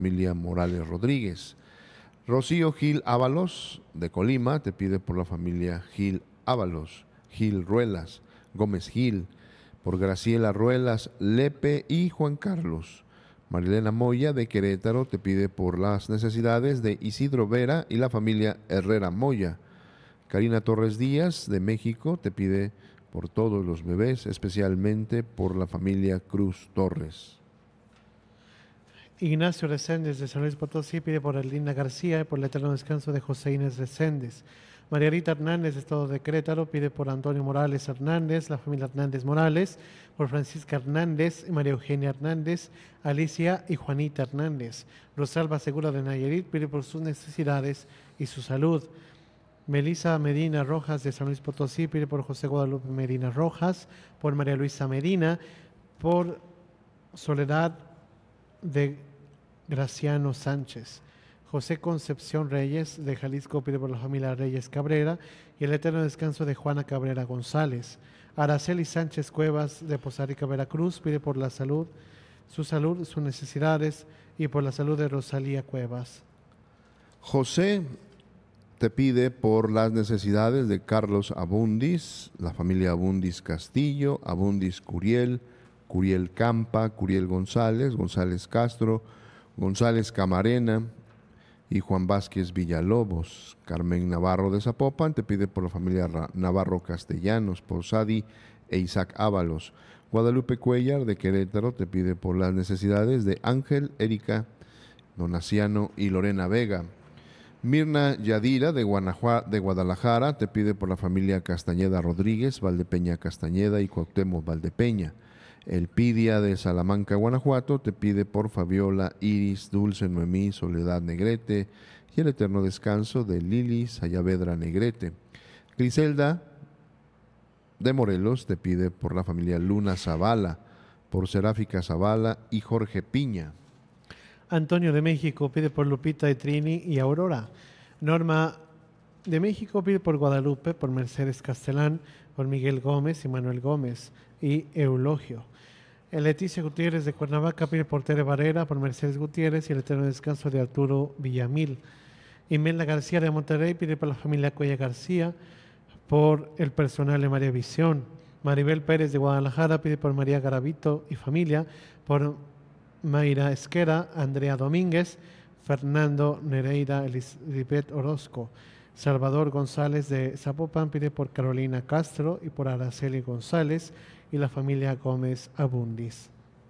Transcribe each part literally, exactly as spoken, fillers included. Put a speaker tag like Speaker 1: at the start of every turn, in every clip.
Speaker 1: familia Morales Rodríguez. Rocío Gil Ábalos, de Colima, te pide por la familia Gil Ábalos. Gil Ruelas, Gómez Gil, por Graciela Ruelas, Lepe y Juan Carlos. Marilena Moya, de Querétaro, te pide por las necesidades de Isidro Vera y la familia Herrera Moya. Karina Torres Díaz, de México, te pide por todos los bebés, especialmente por la familia Cruz Torres.
Speaker 2: Ignacio Reséndez, de San Luis Potosí, pide por Erlinda García y por el eterno descanso de José Inés Reséndez. María Rita Hernández, de Estado de Querétaro, pide por Antonio Morales Hernández, la familia Hernández Morales, por Francisca Hernández, María Eugenia Hernández, Alicia y Juanita Hernández. Rosalba Segura, de Nayarit, pide por sus necesidades y su salud. Melisa Medina Rojas, de San Luis Potosí, pide por José Guadalupe Medina Rojas, por María Luisa Medina, por Soledad de Graciano Sánchez. José Concepción Reyes, de Jalisco, pide por la familia Reyes Cabrera y el eterno descanso de Juana Cabrera González. Araceli Sánchez Cuevas, de Poza Rica, Veracruz, pide por la salud, su salud, sus necesidades y por la salud de Rosalía Cuevas.
Speaker 1: José te pide por las necesidades de Carlos Abundis, la familia Abundis Castillo, Abundis Curiel, Curiel Campa, Curiel González, González Castro, González Camarena y Juan Vázquez Villalobos. Carmen Navarro, de Zapopan, te pide por la familia Navarro Castellanos, por Sadi e Isaac Ábalos. Guadalupe Cuellar, de Querétaro, te pide por las necesidades de Ángel, Erika, Donaciano y Lorena Vega. Mirna Yadira, de, Guanajua, de Guadalajara, te pide por la familia Castañeda Rodríguez, Valdepeña Castañeda y Cuauhtémoc Valdepeña. Elpidia, de Salamanca, Guanajuato, te pide por Fabiola, Iris, Dulce, Noemí, Soledad Negrete y el eterno descanso de Lili Sayavedra Negrete. Griselda, de Morelos, te pide por la familia Luna Zavala, por Seráfica Zavala y Jorge Piña.
Speaker 2: Antonio, de México, pide por Lupita de Trini y Aurora. Norma, de México, pide por Guadalupe, por Mercedes Castelán, por Miguel Gómez y Manuel Gómez y Eulogio. Leticia Gutiérrez, de Cuernavaca, pide por Tere Barrera, por Mercedes Gutiérrez y el eterno descanso de Arturo Villamil. Imelda García, de Monterrey, pide por la familia Cuella García, por el personal de María Visión. Maribel Pérez, de Guadalajara, pide por María Garavito y familia, por Mayra Esquera, Andrea Domínguez, Fernando Nereida, Elizabeth Orozco. Salvador González, de Zapopan, pide por Carolina Castro y por Araceli González y la familia Gómez Abundis.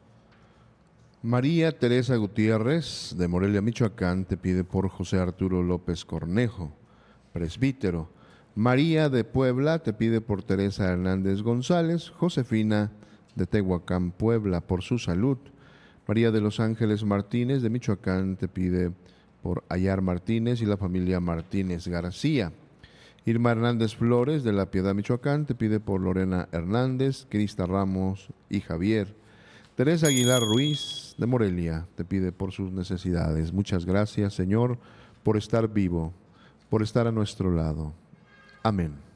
Speaker 1: María Teresa Gutiérrez, de Morelia, Michoacán, te pide por José Arturo López Cornejo, presbítero. María de Puebla te pide por Teresa Hernández González. Josefina, de Tehuacán, Puebla, por su salud. María de los Ángeles Martínez, de Michoacán, te pide por Ayar Martínez y la familia Martínez García. Irma Hernández Flores, de La Piedad, Michoacán, te pide por Lorena Hernández, Crista Ramos y Javier. Teresa Aguilar Ruiz, de Morelia, te pide por sus necesidades. Muchas gracias, Señor, por estar vivo, por estar a nuestro lado. Amén.